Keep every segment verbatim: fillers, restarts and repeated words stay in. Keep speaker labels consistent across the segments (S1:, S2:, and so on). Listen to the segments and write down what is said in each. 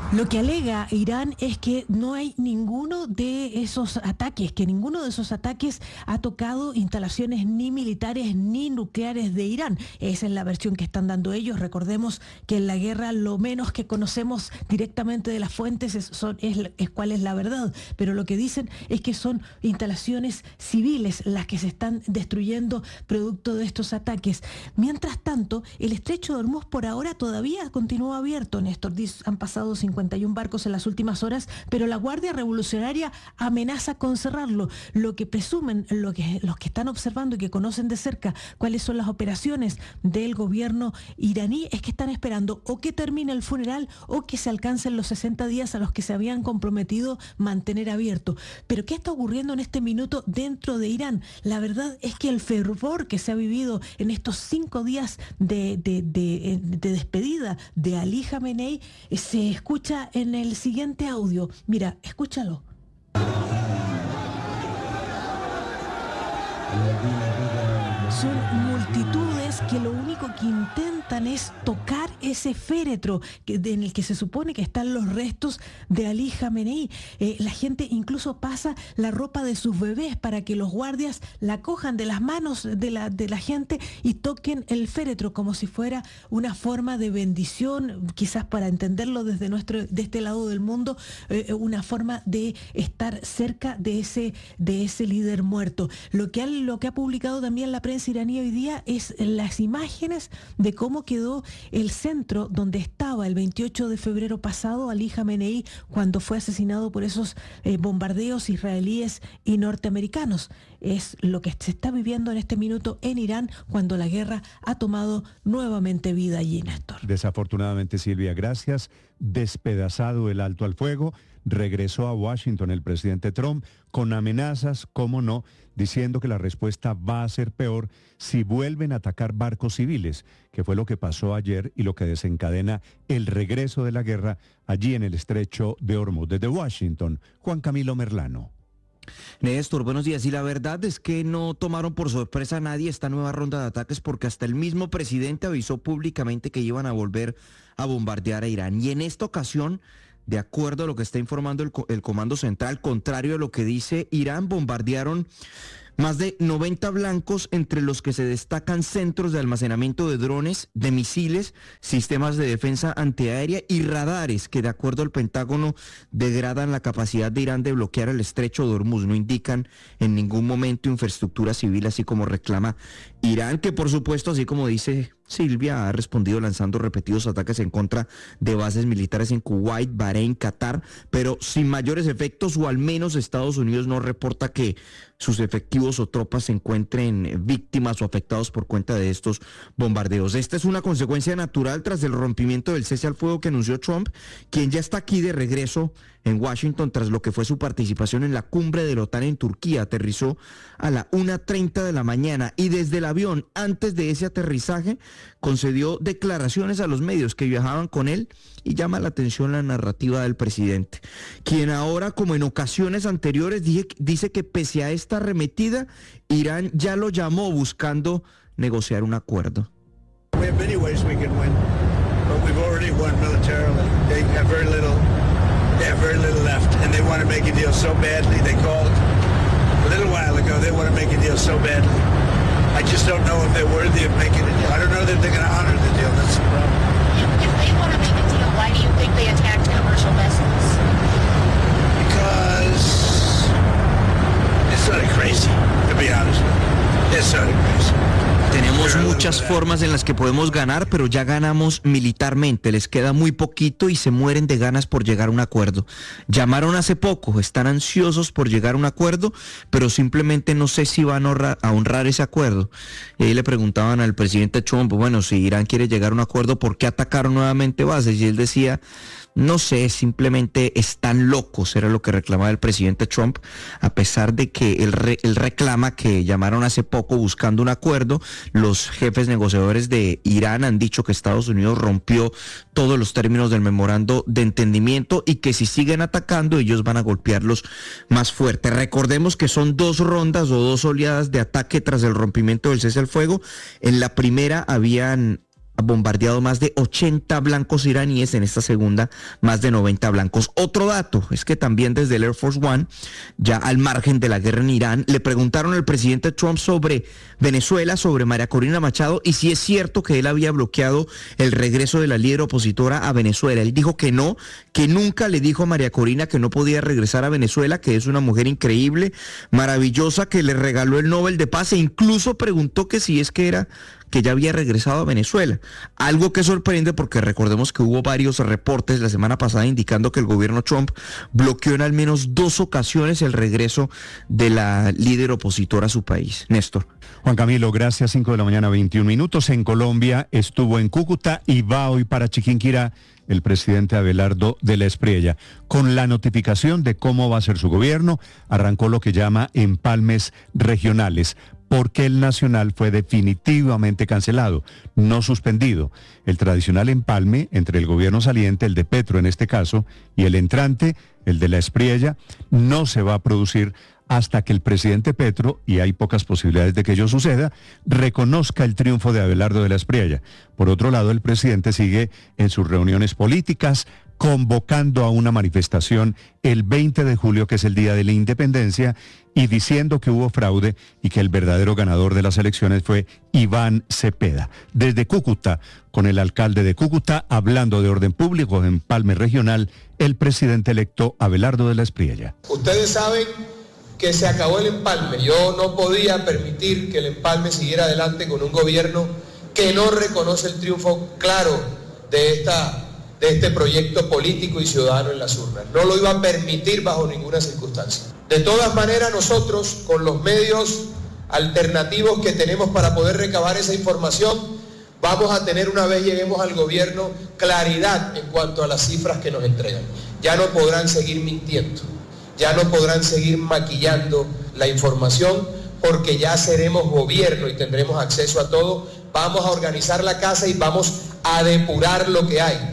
S1: Lo que alega Irán es que no hay ninguno de esos ataques, que ninguno de esos ataques ha tocado instalaciones ni militares ni nucleares de Irán. Esa es la versión que están dando ellos. Recordemos que en la guerra lo menos que conocemos directamente de las fuentes es, son, es, es cuál es la verdad. Pero lo que dicen es que son instalaciones civiles las que se están destruyendo producto de estos ataques. Mientras tanto, el estrecho de Hormuz por ahora todavía continúa abierto, Néstor. Han pasado cincuenta y un barcos en las últimas horas, pero la Guardia Revolucionaria amenaza con cerrarlo. Lo que presumen, lo que, los que están observando y que conocen de cerca cuáles son las operaciones del gobierno iraní, es que están esperando o que termine el funeral o que se alcancen los sesenta días a los que se habían comprometido mantener abierto. Pero ¿qué está ocurriendo en este minuto dentro de Irán? La verdad es que el fervor que se ha vivido en estos cinco días de, de, de, de despedida de Ali Khamenei se escucha en el siguiente audio. Mira, escúchalo. Son multitudes que lo único que intentan es tocar ese féretro que, en el que se supone que están los restos de Ali Khamenei. Eh, la gente incluso pasa la ropa de sus bebés para que los guardias la cojan de las manos de la, de la gente y toquen el féretro como si fuera una forma de bendición, quizás para entenderlo desde nuestro, de este lado del mundo, eh, una forma de estar cerca de ese, de ese líder muerto. Lo que ha, lo que ha publicado también la prensa iraní hoy día es las imágenes de cómo quedó el centro donde estaba el veintiocho de febrero pasado Ali Khamenei cuando fue asesinado por esos eh, bombardeos israelíes y norteamericanos. Es lo que se está viviendo en este minuto en Irán cuando la guerra ha tomado nuevamente vida allí, Néstor.
S2: Desafortunadamente, Silvia, gracias. Despedazado el alto al fuego, regresó a Washington el presidente Trump con amenazas, cómo no, diciendo que la respuesta va a ser peor si vuelven a atacar barcos civiles, que fue lo que pasó ayer y lo que desencadena el regreso de la guerra allí en el estrecho de Hormuz. Desde Washington, Juan Camilo Merlano.
S3: Néstor, buenos días. Y la verdad es que no tomaron por sorpresa a nadie esta nueva ronda de ataques porque hasta el mismo presidente avisó públicamente que iban a volver a bombardear a Irán. Y en esta ocasión, de acuerdo a lo que está informando el, el Comando Central, contrario a lo que dice Irán, bombardearon más de noventa blancos, entre los que se destacan centros de almacenamiento de drones, de misiles, sistemas de defensa antiaérea y radares que, de acuerdo al Pentágono, degradan la capacidad de Irán de bloquear el estrecho de Hormuz. No indican en ningún momento infraestructura civil, así como reclama Irán, que por supuesto, así como dice Silvia, ha respondido lanzando repetidos ataques en contra de bases militares en Kuwait, Bahrein, Qatar, pero sin mayores efectos, o al menos Estados Unidos no reporta que sus efectivos o tropas se encuentren víctimas o afectados por cuenta de estos bombardeos. Esta es una consecuencia natural tras el rompimiento del cese al fuego que anunció Trump, quien ya está aquí de regreso en Washington tras lo que fue su participación en la cumbre de la OTAN en Turquía. Aterrizó a la una treinta de la mañana y desde el avión, antes de ese aterrizaje, concedió declaraciones a los medios que viajaban con él y llama la atención la narrativa del presidente, quien ahora, como en ocasiones anteriores, dice, dice que pese a esta arremetida, Irán ya lo llamó buscando negociar un acuerdo.
S4: We have many ways we can win, but we've already won militarily. They have very little, they have very little left, and they want to make a deal so badly. They called a little while ago. They want to make a deal so badly. I just don't know if they're worthy of making a deal. I don't know that they're going to honor the deal. That's the problem.
S5: If they want to make a deal, why do you think they attacked commercial vessels?
S4: Because it's sort of crazy, to be honest with you. It's sort of crazy.
S3: Tenemos muchas formas en las que podemos ganar, pero ya ganamos militarmente, les queda muy poquito y se mueren de ganas por llegar a un acuerdo. Llamaron hace poco, están ansiosos por llegar a un acuerdo, pero simplemente no sé si van a honrar, a honrar ese acuerdo. Y ahí le preguntaban al presidente Trump, bueno, si Irán quiere llegar a un acuerdo, ¿por qué atacaron nuevamente bases? Y él decía, no sé, simplemente están locos, era lo que reclamaba el presidente Trump, a pesar de que él, re, él reclama que llamaron hace poco buscando un acuerdo. Los jefes negociadores de Irán han dicho que Estados Unidos rompió todos los términos del memorando de entendimiento y que si siguen atacando ellos van a golpearlos más fuerte. Recordemos que son dos rondas o dos oleadas de ataque tras el rompimiento del cese al fuego. En la primera habían bombardeado más de ochenta blancos iraníes, en esta segunda más de noventa blancos. Otro dato es que también desde el Air Force One, ya al margen de la guerra en Irán, le preguntaron al presidente Trump sobre Venezuela, sobre María Corina Machado, y si es cierto que él había bloqueado el regreso de la líder opositora a Venezuela. Él dijo que no, que nunca le dijo a María Corina que no podía regresar a Venezuela, que es una mujer increíble, maravillosa, que le regaló el Nobel de Paz, e incluso preguntó que si es que era que ya había regresado a Venezuela. Algo que sorprende porque recordemos que hubo varios reportes la semana pasada indicando que el gobierno Trump bloqueó en al menos dos ocasiones el regreso de la líder opositora a su país. Néstor.
S2: Juan Camilo, gracias. cinco de la mañana, veintiún minutos. En Colombia estuvo en Cúcuta y va hoy para Chiquinquirá el presidente Abelardo de la Espriella. Con la notificación de cómo va a ser su gobierno, arrancó lo que llama empalmes regionales, porque el nacional fue definitivamente cancelado, no suspendido. El tradicional empalme entre el gobierno saliente, el de Petro en este caso, y el entrante, el de la Espriella, no se va a producir hasta que el presidente Petro, y hay pocas posibilidades de que ello suceda, reconozca el triunfo de Abelardo de la Espriella. Por otro lado, el presidente sigue en sus reuniones políticas, convocando a una manifestación el veinte de julio, que es el Día de la Independencia, y diciendo que hubo fraude y que el verdadero ganador de las elecciones fue Iván Cepeda. Desde Cúcuta, con el alcalde de Cúcuta, hablando de orden público en empalme regional, el presidente electo Abelardo de la Espriella.
S6: Ustedes saben que se acabó el empalme. Yo no podía permitir que el empalme siguiera adelante con un gobierno que no reconoce el triunfo claro de esta de este proyecto político y ciudadano en las urnas. No lo iba a permitir bajo ninguna circunstancia. De todas maneras, nosotros, con los medios alternativos que tenemos para poder recabar esa información, vamos a tener, una vez lleguemos al gobierno, claridad en cuanto a las cifras que nos entregan. Ya no podrán seguir mintiendo, ya no podrán seguir maquillando la información, porque ya seremos gobierno y tendremos acceso a todo. Vamos a organizar la casa y vamos a depurar lo que hay.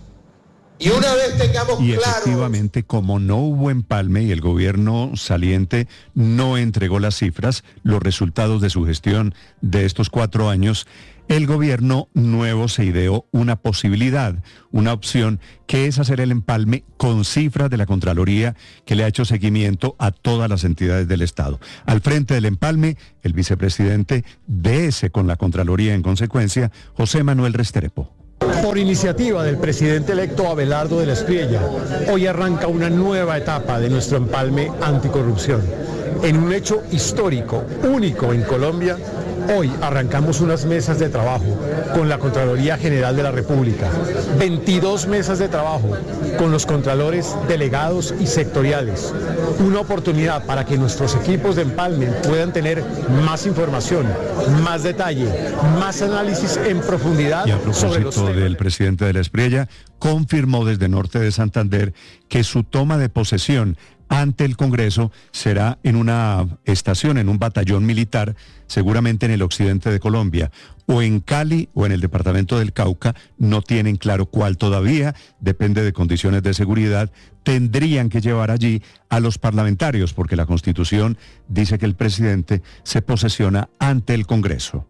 S6: Y una vez tengamos
S2: y
S6: claro...
S2: efectivamente, como no hubo empalme y el gobierno saliente no entregó las cifras, los resultados de su gestión de estos cuatro años, el gobierno nuevo se ideó una posibilidad, una opción, que es hacer el empalme con cifras de la Contraloría, que le ha hecho seguimiento a todas las entidades del Estado. Al frente del empalme, el vicepresidente de ese con la Contraloría en consecuencia, José Manuel Restrepo.
S7: Por iniciativa del presidente electo Abelardo de la Espriella, hoy arranca una nueva etapa de nuestro empalme anticorrupción. En un hecho histórico, único en Colombia, hoy arrancamos unas mesas de trabajo con la Contraloría General de la República, veintidós mesas de trabajo con los contralores delegados y sectoriales, una oportunidad para que nuestros equipos de empalme puedan tener más información, más detalle, más análisis en profundidad
S2: y a
S7: sobre los temas.
S2: Del presidente de la Espriella, confirmó desde Norte de Santander que su toma de posesión ante el Congreso será en una estación, en un batallón militar, seguramente en el occidente de Colombia, o en Cali o en el departamento del Cauca. No tienen claro cuál todavía, depende de condiciones de seguridad. Tendrían que llevar allí a los parlamentarios, porque la Constitución dice que el presidente se posesiona ante el Congreso.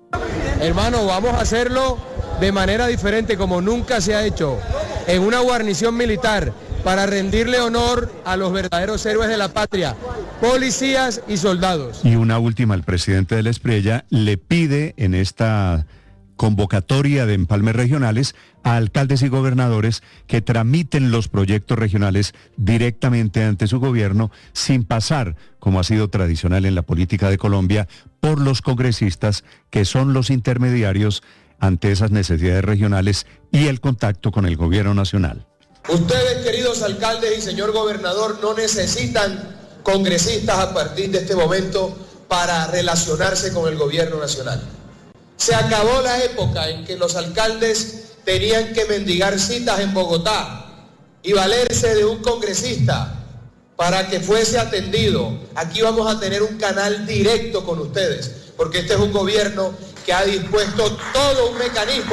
S6: Hermano, vamos a hacerlo de manera diferente, como nunca se ha hecho, en una guarnición militar, para rendirle honor a los verdaderos héroes de la patria, policías y soldados.
S2: Y una última, el presidente de la Espriella le pide en esta convocatoria de empalmes regionales a alcaldes y gobernadores que tramiten los proyectos regionales directamente ante su gobierno, sin pasar, como ha sido tradicional en la política de Colombia, por los congresistas, que son los intermediarios ante esas necesidades regionales y el contacto con el gobierno nacional.
S6: Ustedes, queridos alcaldes y señor gobernador, no necesitan congresistas a partir de este momento para relacionarse con el gobierno nacional. Se acabó la época en que los alcaldes tenían que mendigar citas en Bogotá y valerse de un congresista para que fuese atendido. Aquí vamos a tener un canal directo con ustedes, porque este es un gobierno que ha dispuesto todo un mecanismo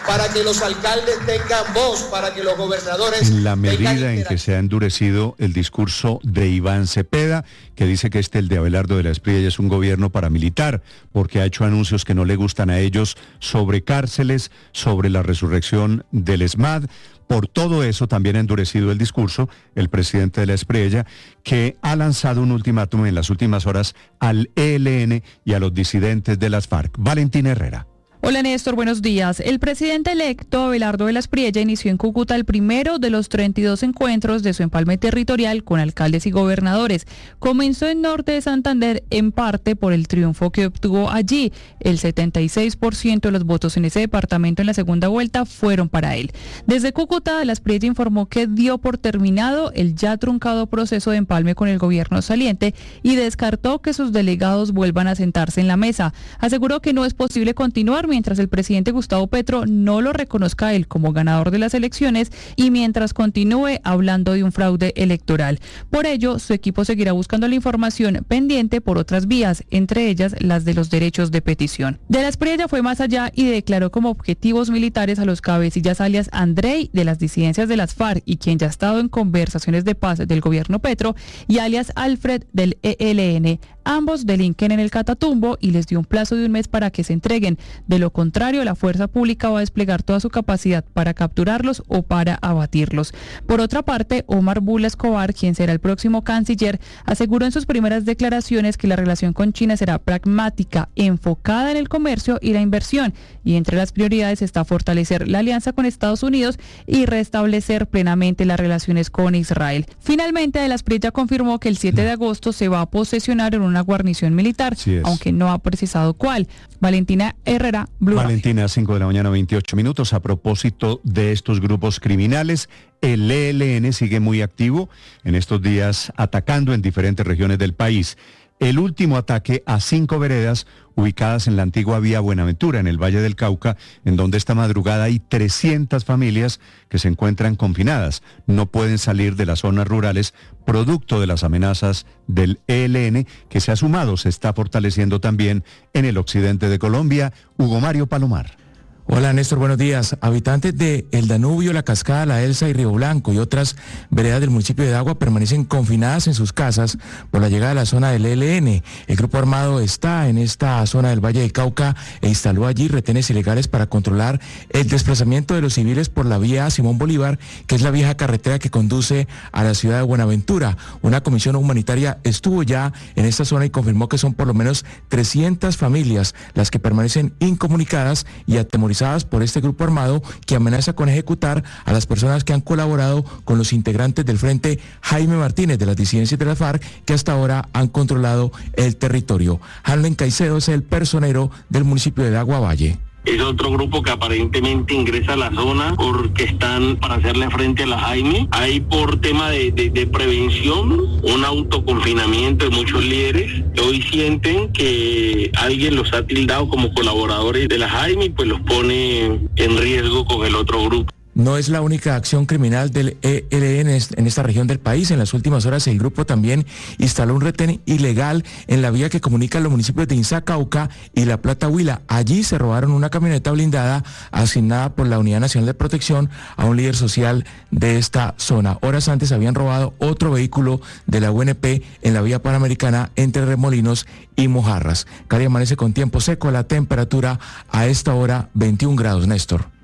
S6: para que los alcaldes tengan voz, para que los gobernadores...
S2: En la medida
S6: tengan
S2: en que se ha endurecido el discurso de Iván Cepeda, que dice que este, el de Abelardo de la Espriella, es un gobierno paramilitar, porque ha hecho anuncios que no le gustan a ellos sobre cárceles, sobre la resurrección del ESMAD. Por todo eso también ha endurecido el discurso el presidente de la Espriella, que ha lanzado un ultimátum en las últimas horas al E L N y a los disidentes de las FARC. Valentina Herrera.
S8: Hola Néstor, buenos días. El presidente electo Abelardo de la Espriella inició en Cúcuta el primero de los treinta y dos encuentros de su empalme territorial con alcaldes y gobernadores. Comenzó en Norte de Santander en parte por el triunfo que obtuvo allí. El setenta y seis por ciento de los votos en ese departamento en la segunda vuelta fueron para él. Desde Cúcuta, de la Espriella informó que dio por terminado el ya truncado proceso de empalme con el gobierno saliente y descartó que sus delegados vuelvan a sentarse en la mesa. Aseguró que no es posible continuar mientras el presidente Gustavo Petro no lo reconozca a él como ganador de las elecciones y mientras continúe hablando de un fraude electoral. Por ello, su equipo seguirá buscando la información pendiente por otras vías, entre ellas las de los derechos de petición. De la Espriella fue más allá y declaró como objetivos militares a los cabecillas alias Andrei de las disidencias de las FARC y quien ya ha estado en conversaciones de paz del gobierno Petro, y alias Alfred del E L N. Ambos delinquen en el Catatumbo y les dio un plazo de un mes para que se entreguen. De lo contrario, la fuerza pública va a desplegar toda su capacidad para capturarlos o para abatirlos. Por otra parte, Omar Bula Escobar, quien será el próximo canciller, aseguró en sus primeras declaraciones que la relación con China será pragmática, enfocada en el comercio y la inversión, y entre las prioridades está fortalecer la alianza con Estados Unidos y restablecer plenamente las relaciones con Israel. Finalmente, De la Espriella confirmó que el siete de agosto se va a posesionar en una guarnición militar, aunque no ha precisado cuál. Valentina Herrera, Blue
S2: Valentina, cinco de la mañana, veintiocho minutos. A propósito de estos grupos criminales, el E L N sigue muy activo en estos días, atacando en diferentes regiones del país. El último ataque a cinco veredas ubicadas en la antigua vía Buenaventura, en el Valle del Cauca, en donde esta madrugada hay trescientas familias que se encuentran confinadas. No pueden salir de las zonas rurales, producto de las amenazas del E L N, que se ha sumado, se está fortaleciendo también en el occidente de Colombia. Hugo Mario Palomar.
S9: Hola Néstor, buenos días. Habitantes de El Danubio, La Cascada, La Elsa y Río Blanco y otras veredas del municipio de Dagua permanecen confinadas en sus casas por la llegada de la zona del E L N. El grupo armado está en esta zona del Valle del Cauca e instaló allí retenes ilegales para controlar el desplazamiento de los civiles por la vía Simón Bolívar, que es la vieja carretera que conduce a la ciudad de Buenaventura. Una comisión humanitaria estuvo ya en esta zona y confirmó que son por lo menos trescientas familias las que permanecen incomunicadas y atemorizadas por este grupo armado que amenaza con ejecutar a las personas que han colaborado con los integrantes del Frente Jaime Martínez de las disidencias de la FARC, que hasta ahora han controlado el territorio. Hanlen Caicedo es el personero del municipio de Dagua Valle.
S10: Es otro grupo que aparentemente ingresa a la zona porque están para hacerle frente a la Jaime. Hay por tema de, de, de prevención un autoconfinamiento de muchos líderes que hoy sienten que alguien los ha tildado como colaboradores de la Jaime y pues los pone en riesgo con el otro grupo.
S9: No es la única acción criminal del E L N en esta región del país. En las últimas horas el grupo también instaló un retén ilegal en la vía que comunica los municipios de Inzá, Cauca y La Plata, Huila. Allí se robaron una camioneta blindada asignada por la Unidad Nacional de Protección a un líder social de esta zona. Horas antes habían robado otro vehículo de la U N P en la vía Panamericana entre Remolinos y Mojarras. Cali amanece con tiempo seco, la temperatura a esta hora veintiún grados, Néstor.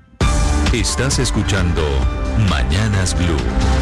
S11: Estás escuchando Mañanas Blue.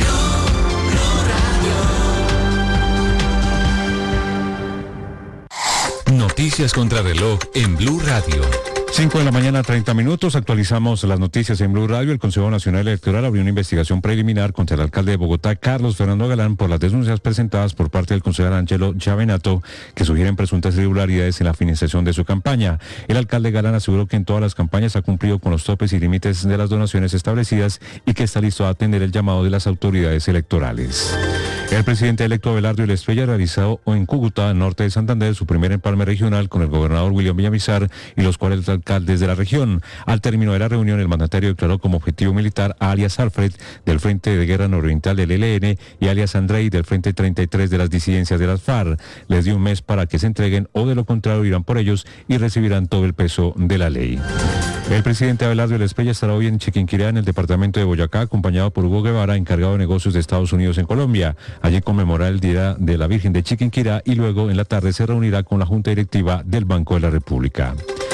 S11: Noticias contra reloj en Blue Radio.
S2: cinco de la mañana, treinta minutos. Actualizamos las noticias en Blue Radio. El Consejo Nacional Electoral abrió una investigación preliminar contra el alcalde de Bogotá, Carlos Fernando Galán, por las denuncias presentadas por parte del concejal Angelo Chavenato, que sugieren presuntas irregularidades en la financiación de su campaña. El alcalde Galán aseguró que en todas las campañas ha cumplido con los topes y límites de las donaciones establecidas y que está listo a atender el llamado de las autoridades electorales.
S12: El presidente electo Abelardo Estrella realizó en Cúcuta, norte de Santander, su primer empalme regional con el gobernador William Villamizar y los cuarenta alcaldes de la región. Al término de la reunión, el mandatario declaró como objetivo militar a alias Alfred del Frente de Guerra Nororiental del E L N y alias Andrei del Frente treinta y tres de las disidencias de las FARC. Les dio un mes para que se entreguen o de lo contrario irán por ellos y recibirán todo el peso de la ley. El presidente Abelardo Estrella estará hoy en Chiquinquirá, en el departamento de Boyacá, acompañado por Hugo Guevara, encargado de negocios de Estados Unidos en Colombia. Allí conmemorará el Día de la Virgen de Chiquinquirá y luego en la tarde se reunirá con la Junta Directiva del Banco de la República.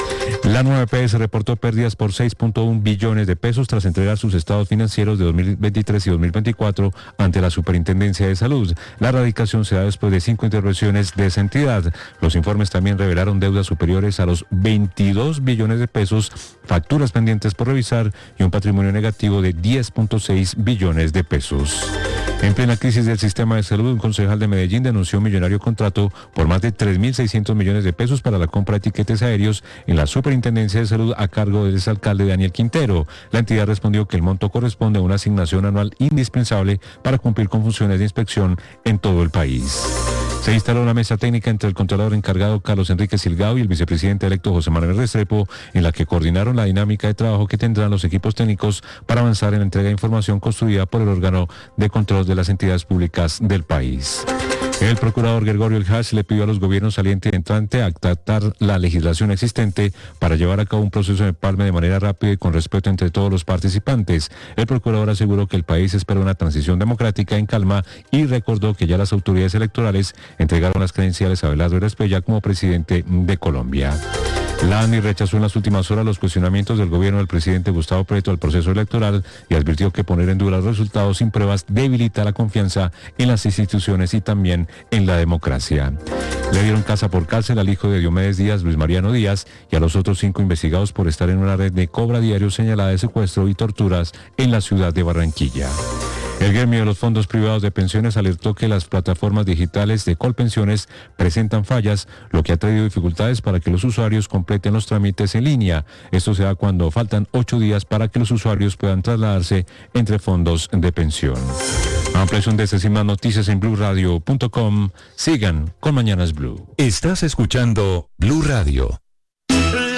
S12: La nueve E P S reportó pérdidas por seis punto uno billones de pesos tras entregar sus estados financieros de dos mil veintitrés y dos mil veinticuatro ante la Superintendencia de Salud. La erradicación se da después de cinco intervenciones de esa entidad. Los informes también revelaron deudas superiores a los veintidós billones de pesos, facturas pendientes por revisar y un patrimonio negativo de diez punto seis billones de pesos. En plena crisis del sistema de salud, un concejal de Medellín denunció un millonario contrato por más de tres mil seiscientos millones de pesos para la compra de tiquetes aéreos en la Superintendencia de Salud a cargo del exalcalde Daniel Quintero. La entidad respondió que el monto corresponde a una asignación anual indispensable para cumplir con funciones de inspección en todo el país. Se instaló una mesa técnica entre el controlador encargado Carlos Enrique Silgado y el vicepresidente electo José Manuel Restrepo, en la que coordinaron la dinámica de trabajo que tendrán los equipos técnicos para avanzar en la entrega de información construida por el órgano de control de las entidades públicas del país. El procurador Gregorio El Hash le pidió a los gobiernos saliente y entrante actar la legislación existente para llevar a cabo un proceso de empalme de manera rápida y con respeto entre todos los participantes. El procurador aseguró que el país espera una transición democrática en calma y recordó que ya las autoridades electorales entregaron las credenciales a Abelardo Estrella como presidente de Colombia. La ANI rechazó en las últimas horas los cuestionamientos del gobierno del presidente Gustavo Petro al proceso electoral y advirtió que poner en duda los resultados sin pruebas debilita la confianza en las instituciones y también en la democracia. Le dieron casa por cárcel al hijo de Diomedes Díaz, Luis Mariano Díaz, y a los otros cinco investigados por estar en una red de cobra diario señalada de secuestro y torturas en la ciudad de Barranquilla. El gremio de los fondos privados de pensiones alertó que las plataformas digitales de Colpensiones presentan fallas, lo que ha traído dificultades para que los usuarios completen los trámites en línea. Esto se da cuando faltan ocho días para que los usuarios puedan trasladarse entre fondos de pensión. Ampliación de estas y más noticias en blue radio punto com. Sigan con Mañanas Blue.
S11: Estás escuchando Blue Radio.